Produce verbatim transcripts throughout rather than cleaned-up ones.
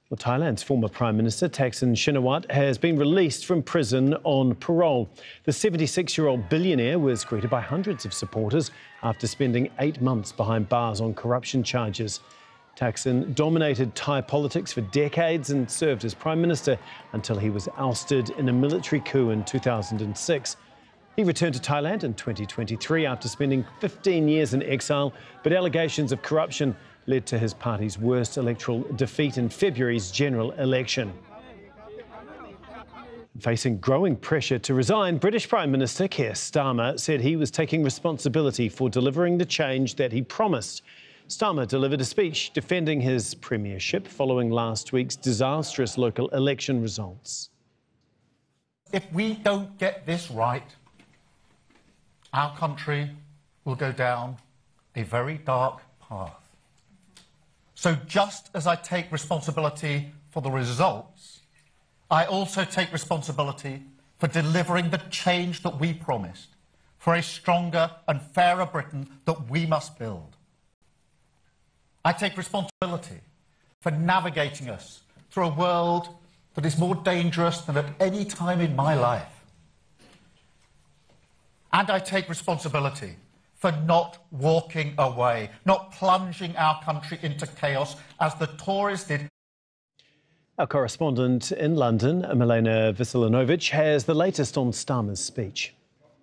Well, Thailand's former Prime Minister Thaksin Shinawatra has been released from prison on parole. The seventy-six-year-old billionaire was greeted by hundreds of supporters after spending eight months behind bars on corruption charges. Thaksin dominated Thai politics for decades and served as Prime Minister until he was ousted in a military coup in two thousand six. He returned to Thailand in twenty twenty-three after spending fifteen years in exile, but allegations of corruption led to his party's worst electoral defeat in February's general election. Facing growing pressure to resign, British Prime Minister Keir Starmer said he was taking responsibility for delivering the change that he promised. Starmer delivered a speech defending his premiership following last week's disastrous local election results. If we don't get this right, our country will go down a very dark path. So just as I take responsibility for the results, I also take responsibility for delivering the change that we promised, for a stronger and fairer Britain that we must build. I take responsibility for navigating us through a world that is more dangerous than at any time in my life. And I take responsibility for not walking away, not plunging our country into chaos as the Tories did. Our correspondent in London, Milena Veselinovic, has the latest on Starmer's speech.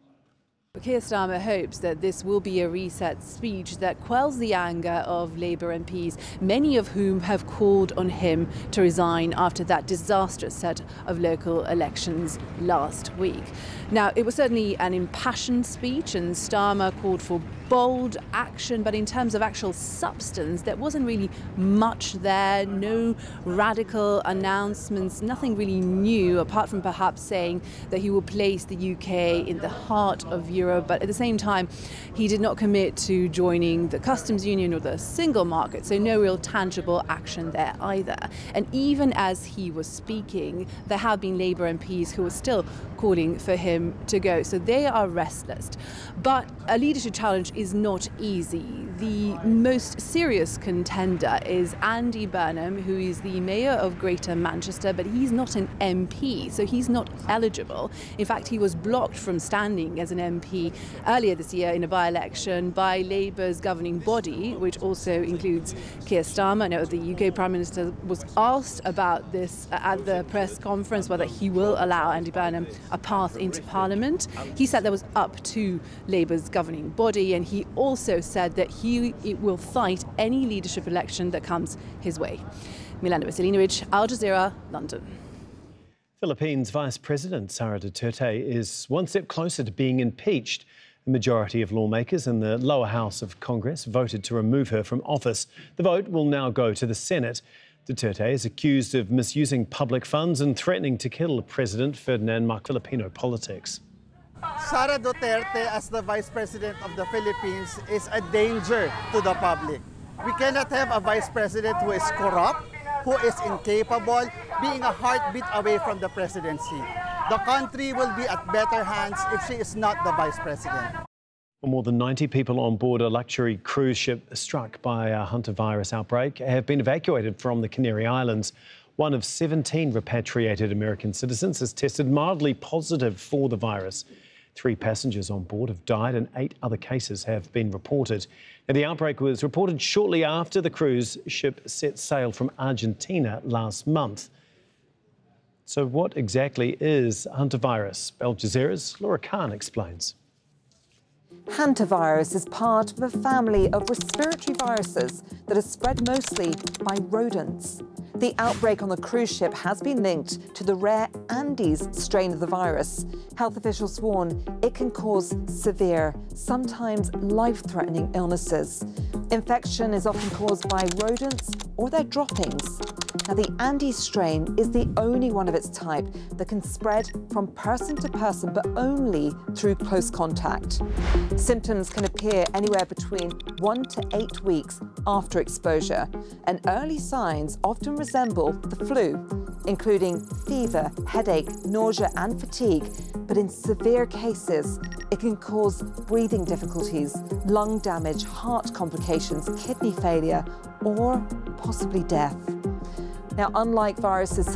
Keir Starmer hopes that this will be a reset speech that quells the anger of Labour M Ps, many of whom have called on him to resign after that disastrous set of local elections last week. Now, it was certainly an impassioned speech, and Starmer called for bold action, but in terms of actual substance, there wasn't really much there, no radical announcements, nothing really new, apart from perhaps saying that he will place the U K in the heart of Europe. But at the same time, he did not commit to joining the customs union or the single market, so no real tangible action there either. And even as he was speaking, there have been Labour M Ps who are still calling for him to go, so they are restless. But a leadership challenge is not easy. The most serious contender is Andy Burnham, who is the mayor of Greater Manchester, but he's not an M P, so he's not eligible. In fact, he was blocked from standing as an M P earlier this year in a by-election by Labour's governing body, which also includes Keir Starmer. Now, the U K Prime Minister was asked about this at the press conference, whether he will allow Andy Burnham a path into Parliament. He said that was up to Labour's governing body, and he also said that he it will fight any leadership election that comes his way. Milena Veselinovic, Al Jazeera, London. Philippines Vice President Sara Duterte is one step closer to being impeached. A majority of lawmakers in the lower house of Congress voted to remove her from office. The vote will now go to the Senate. Duterte is accused of misusing public funds and threatening to kill President Ferdinand Marcos. Filipino politics. Sara Duterte, as the Vice President of the Philippines, is a danger to the public. We cannot have a Vice President who is corrupt, who is incapable, being a heartbeat away from the presidency. The country will be at better hands if she is not the Vice President. More than ninety people on board a luxury cruise ship struck by a hantavirus outbreak have been evacuated from the Canary Islands. One of seventeen repatriated American citizens has tested mildly positive for the virus. Three passengers on board have died and eight other cases have been reported. Now, the outbreak was reported shortly after the cruise ship set sail from Argentina last month. So what exactly is hantavirus? Al Jazeera's Laura Khan explains. Hantavirus is part of a family of respiratory viruses that are spread mostly by rodents. The outbreak on the cruise ship has been linked to the rare Andes strain of the virus. Health officials warn it can cause severe, sometimes life-threatening illnesses. Infection is often caused by rodents or their droppings. Now, the Andes strain is the only one of its type that can spread from person to person, but only through close contact. Symptoms can appear anywhere between one to eight weeks after exposure, and early signs often resemble the flu, including fever, headache, nausea and fatigue. But in severe cases, it can cause breathing difficulties, lung damage, heart complications, kidney failure, or possibly death. Now, unlike viruses